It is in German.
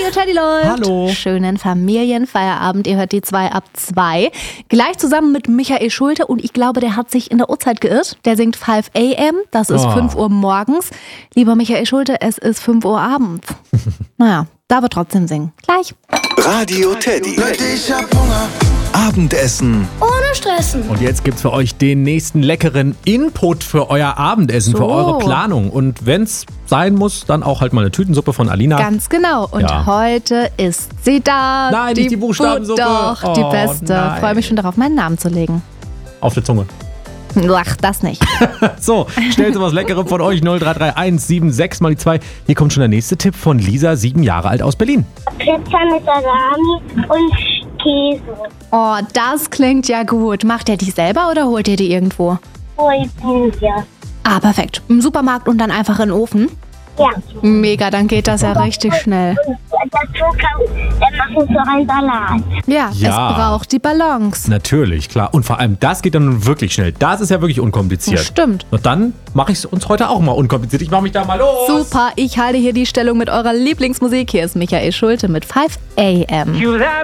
Radio Teddy läuft. Hallo. Schönen Familienfeierabend. Ihr hört die 2 ab 2. Gleich zusammen mit Michael Schulte. Und ich glaube, der hat sich in der Uhrzeit geirrt. Der singt 5 a.m. Das ist 5 Uhr morgens. Lieber Michael Schulte, es ist 5 Uhr abends. Naja, da wird trotzdem singen. Gleich. Radio Teddy. Leute, ich hab Hunger. Abendessen. Ohne Stressen. Und jetzt gibt's für euch den nächsten leckeren Input für euer Abendessen, für eure Planung. Und wenn's sein muss, dann auch halt mal eine Tütensuppe von Alina. Ganz genau. Und heute ist sie da. Nein, nicht die Buchstabensuppe. Doch, die beste. Nein. Freue mich schon darauf, meinen Namen zu legen. Auf der Zunge. Ach, das nicht. So, stellt so was Leckerem von euch. 0331 76 mal die 2. Hier kommt schon der nächste Tipp von Lisa, 7 Jahre alt aus Berlin. Pizza mit Salami und Käse. Oh, das klingt ja gut. Macht ihr die selber oder holt ihr die irgendwo? Ja. Ah, perfekt. Im Supermarkt und dann einfach in den Ofen? Ja. Mega, dann geht das ja richtig schnell. Und dazu dann machen wir einen Salat. Ja, Ja. es braucht die Balance. Natürlich, klar. Und vor allem, das geht dann nun wirklich schnell. Das ist ja wirklich unkompliziert. Stimmt. Und dann mache ich es uns heute auch mal unkompliziert. Ich mache mich da mal los. Super, ich halte hier die Stellung mit eurer Lieblingsmusik. Hier ist Michael Schulte mit 5 a.m.